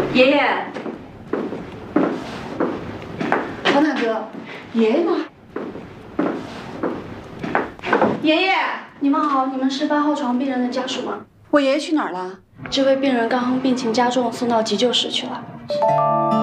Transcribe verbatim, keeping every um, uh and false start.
爷爷， 王大哥，爷爷呢？ 爷爷， 你们好，你们是八号床病人的家属吗？ 我爷爷去哪儿了？ 这位病人刚病情加重，送到急救室去了。